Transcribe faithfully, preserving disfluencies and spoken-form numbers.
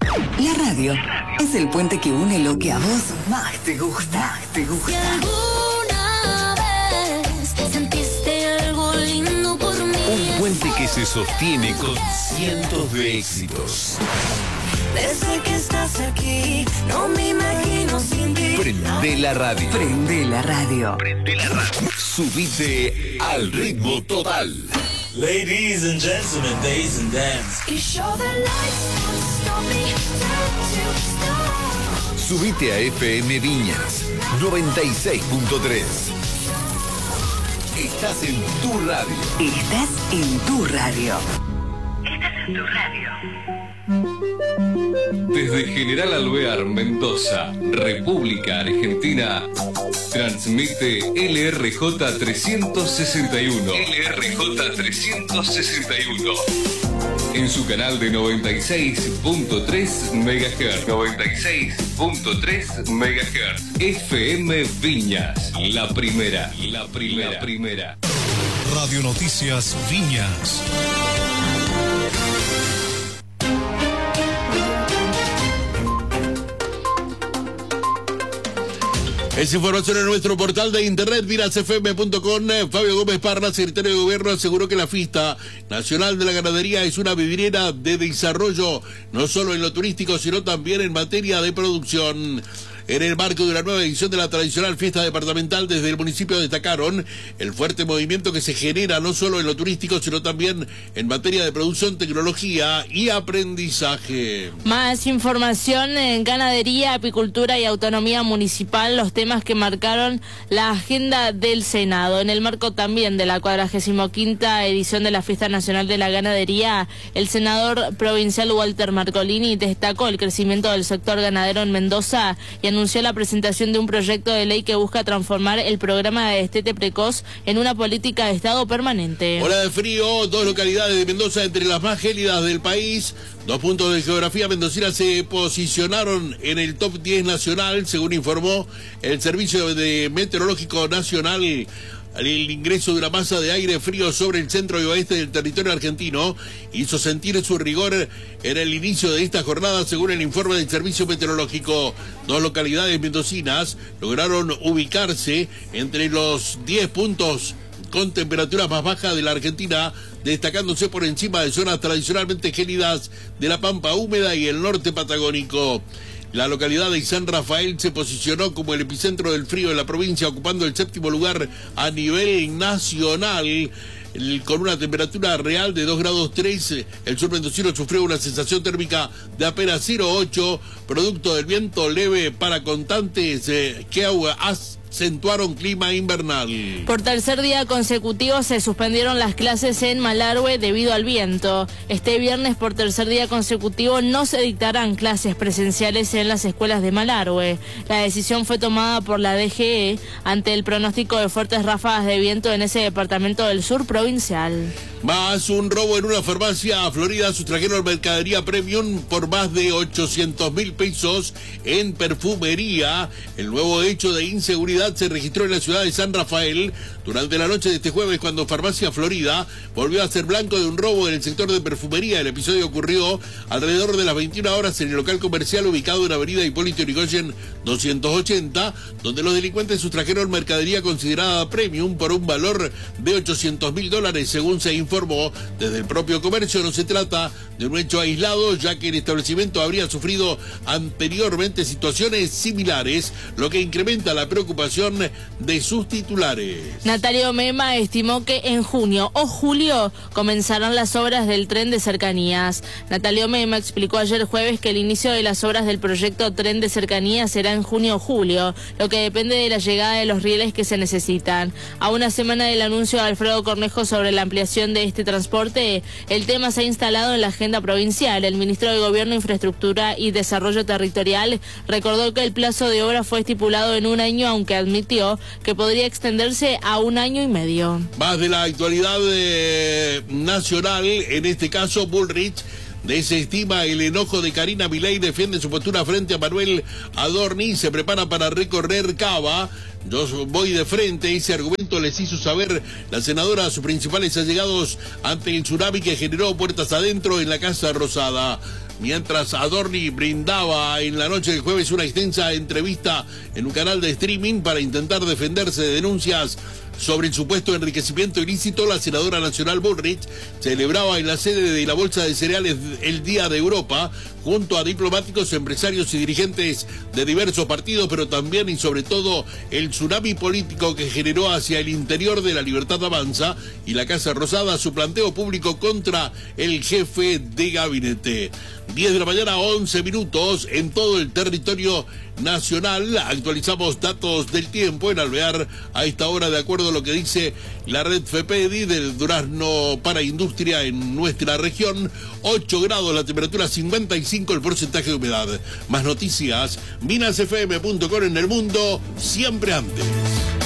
La radio es el puente que une lo que a vos más te gusta. Más te gusta. Si alguna vez sentiste algo lindo por mí. Un puente que se sostiene con cientos de éxitos. Desde que estás aquí, no me imagino sin ti. Prende la radio. Prende la radio. Prende la radio. Subite al ritmo total. Ladies and gentlemen, days and dance. You show the lights, stop me, time to stop. Subite a F M Viñas noventa y seis punto tres. Estás en tu radio. Estás en tu radio. Estás en tu radio. Desde General Alvear, Mendoza, República Argentina, transmite L R J trescientos sesenta y uno. L R J trescientos sesenta y uno. En su canal de noventa y seis punto tres megahertz. noventa y seis punto tres megahertz. F M Viñas, la primera, la primera, la primera. Radio Noticias Viñas. Esa información en nuestro portal de internet, viñas f m punto com. Fabio Gómez Parra, secretario de Gobierno, aseguró que la Fiesta Nacional de la Ganadería es una vidriera de desarrollo, no solo en lo turístico, sino también en materia de producción. En el marco de una nueva edición de la tradicional fiesta departamental, desde el municipio destacaron el fuerte movimiento que se genera no solo en lo turístico, sino también en materia de producción, tecnología y aprendizaje. Más información en ganadería, apicultura y autonomía municipal, los temas que marcaron la agenda del Senado. En el marco también de la cuadragésima quinta edición de la Fiesta Nacional de la Ganadería, el senador provincial Walter Marcolini destacó el crecimiento del sector ganadero en Mendoza y anunció anunció la presentación de un proyecto de ley que busca transformar el programa de destete precoz en una política de Estado permanente. Ola de frío, dos localidades de Mendoza entre las más gélidas del país. Dos puntos de geografía mendocina se posicionaron en el top diez nacional, según informó el Servicio de Meteorológico Nacional. El ingreso de una masa de aire frío sobre el centro y oeste del territorio argentino hizo sentir su rigor en el inicio de esta jornada, según el informe del Servicio Meteorológico. Dos localidades mendocinas lograron ubicarse entre los diez puntos con temperaturas más bajas de la Argentina, destacándose por encima de zonas tradicionalmente gélidas de la Pampa húmeda y el norte patagónico. La localidad de San Rafael se posicionó como el epicentro del frío en la provincia, ocupando el séptimo lugar a nivel nacional, con una temperatura real de dos grados tres. El sur mendocino sufrió una sensación térmica de apenas cero coma ocho, producto del viento leve para constantes eh, que acentuaron clima invernal. Por tercer día consecutivo se suspendieron las clases en Malargüe debido al viento. Este viernes, por tercer día consecutivo, no se dictarán clases presenciales en las escuelas de Malargüe. La decisión fue tomada por la D G E ante el pronóstico de fuertes ráfagas de viento en ese departamento del sur provincial. Más un robo en una farmacia Florida. Sustrajeron mercadería premium por más de ochocientos mil pesos en perfumería. El nuevo hecho de inseguridad se registró en la ciudad de San Rafael durante la noche de este jueves, cuando Farmacia Florida volvió a ser blanco de un robo en el sector de perfumería. El episodio ocurrió alrededor de las veintiuna horas en el local comercial ubicado en avenida Hipólito Yrigoyen doscientos ochenta, donde los delincuentes sustrajeron mercadería considerada premium por un valor de ochocientos mil dólares, según se informó desde el propio comercio. No se trata de un hecho aislado, ya que el establecimiento habría sufrido anteriormente situaciones similares, lo que incrementa la preocupación de sus titulares. Natalio Mema estimó que en junio o julio comenzarán las obras del tren de cercanías. Natalio Mema explicó ayer jueves que el inicio de las obras del proyecto Tren de Cercanías será en junio o julio, lo que depende de la llegada de los rieles que se necesitan. A una semana del anuncio de Alfredo Cornejo sobre la ampliación de este transporte, el tema se ha instalado en la agenda provincial. El ministro de Gobierno, Infraestructura y Desarrollo Territorial recordó que el plazo de obra fue estipulado en un año, aunque admitió que podría extenderse a un año y medio. Más de la actualidad eh, nacional, en este caso Bullrich desestima el enojo de Karina Milei, defiende su postura frente a Manuel Adorni, se prepara para recorrer Cava. Yo voy de frente, ese argumento les hizo saber la senadora a sus principales allegados ante el tsunami que generó puertas adentro en la Casa Rosada. mientras Adorni brindaba en la noche del jueves una extensa entrevista en un canal de streaming para intentar defenderse de denuncias sobre el supuesto enriquecimiento ilícito, la senadora nacional Bullrich celebraba en la sede de la Bolsa de Cereales el Día de Europa junto a diplomáticos, empresarios y dirigentes de diversos partidos, pero también y sobre todo el tsunami político que generó hacia el interior de la Libertad Avanza y la Casa Rosada su planteo público contra el jefe de gabinete. diez de la mañana, once minutos en todo el territorio nacional. Actualizamos datos del tiempo en Alvear a esta hora, de acuerdo a lo que dice la red FEPEDI del Durazno para Industria en nuestra región. ocho grados la temperatura, cincuenta y cinco el porcentaje de humedad. Más noticias, minas f m punto com. En el mundo, siempre antes.